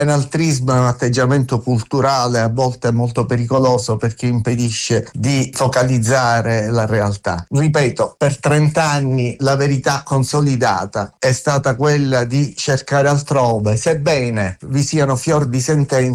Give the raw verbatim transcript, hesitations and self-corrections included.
L'enaltrismo è un atteggiamento culturale a volte molto pericoloso perché impedisce di focalizzare la realtà. Ripeto, per trent'anni la verità consolidata è stata quella di cercare altrove, sebbene vi siano fior di sentenze